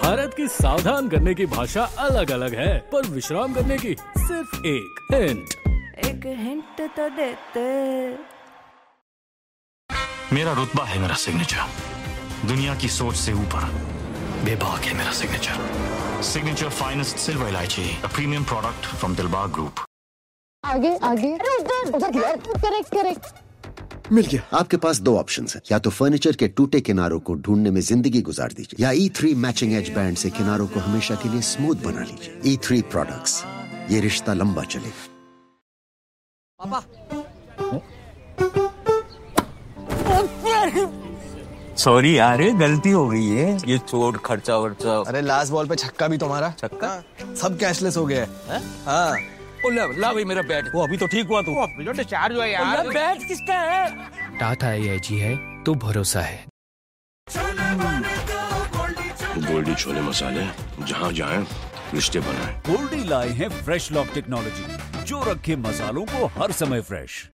भारत की सावधान करने की भाषा अलग अलग है, पर विश्राम करने की सिर्फ एक हिंट। एक हिंट तो देते। मेरा रुतबा है मेरा सिग्नेचर, दुनिया की सोच से ऊपर बेबाक है मेरा सिग्नेचर। सिग्नेचर फाइनेस्ट सिल्वर इलायची, a premium product from Dilbag group. आगे आगे करेक्ट करेक्ट। मिल गया। आपके पास दो ऑप्शंस हैं, या तो फर्नीचर के टूटे किनारों को ढूंढने में जिंदगी गुजार दीजिए, या E3 मैचिंग एज बैंड से किनारों को हमेशा के लिए स्मूथ बना लीजिए। E3 प्रोडक्ट्स, ये रिश्ता लंबा चलेगा। पापा सॉरी यार, गलती हो गई है। ये चोट खर्चा वर्चा। अरे लास्ट बॉल पे छक्का भी तुम्हारा। छक्का? सब कैशलेस हो गया है। हाँ ला भाई मेरा बैट। वो अभी तो ठीक हुआ तू। जो डिस्चार्ज हुआ यार। बैट किसका है? टाटा AIG है तो भरोसा है। गोल्डी छोले मसाले, जहाँ जाएं रिश्ते बनाएं। गोल्डी लाए हैं फ्रेश लॉक टेक्नोलॉजी, जो रखे मसालों को हर समय फ्रेश।